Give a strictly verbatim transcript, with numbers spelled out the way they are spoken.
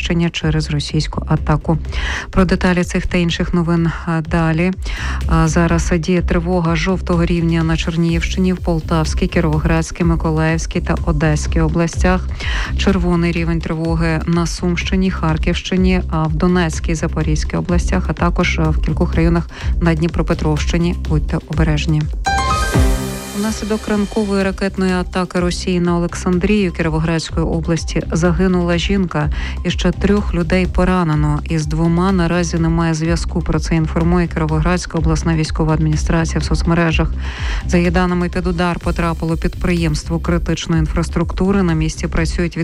Чернігівщині через російську атаку. Про деталі цих та інших новин далі. Зараз діє тривога жовтого рівня на Чернігівщині, в Полтавській, Кіровоградській, Миколаївській та Одеській областях. Червоний рівень тривоги на Сумщині, Харківщині, а в Донецькій, Запорізькій областях, а також в кількох районах на Дніпропетровщині. Будьте обережні. Внаслідок ранкової ракетної атаки Росії на Олександрію Кіровоградської області загинула жінка і ще трьох людей поранено. Із двома наразі немає зв'язку. Про це інформує Кіровоградська обласна військова адміністрація в соцмережах. За її даними, під удар потрапило підприємство критичної інфраструктури. На місці працюють